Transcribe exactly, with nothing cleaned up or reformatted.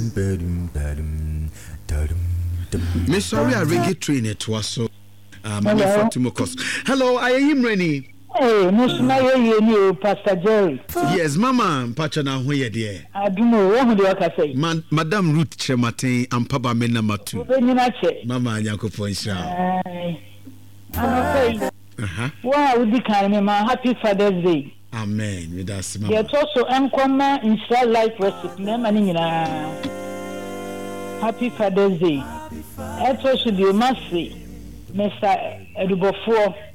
Me sorry I reggae train it was so um hello, I am Rennie. Hey, Musma you Pastor Jerry. Yes, Mama, Pachana Hoya dear. I don't know what do I say. Madame Ruth Chematin and Papa Mena Matu. Mama Yanko Poinsa. Uh-huh. Wow, would be kind of happy Father's Day. Amen. With us, Mama. Yet also Uncommon in Shell Life Recipe. Happy Father's Day. That also be a mercy, Mister Edubofo.